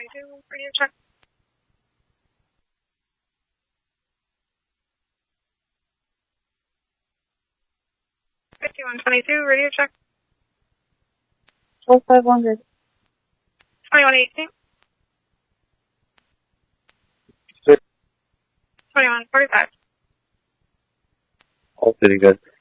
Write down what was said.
radio check. 5122, radio check. 4500. 2118. 2145. All pretty good.